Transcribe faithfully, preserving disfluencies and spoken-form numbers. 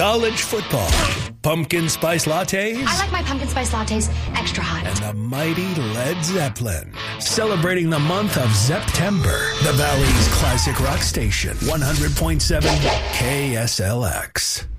college football, pumpkin spice lattes. I like my pumpkin spice lattes extra hot. And the mighty Led Zeppelin. Celebrating the month of September. The Valley's classic rock station, one hundred point seven K S L X.